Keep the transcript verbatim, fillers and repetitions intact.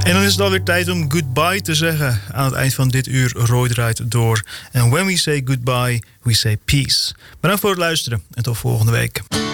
En dan is het alweer tijd om goodbye te zeggen aan het eind van dit uur Roy draait door. En when we say goodbye, we say peace. Bedankt voor het luisteren en tot volgende week.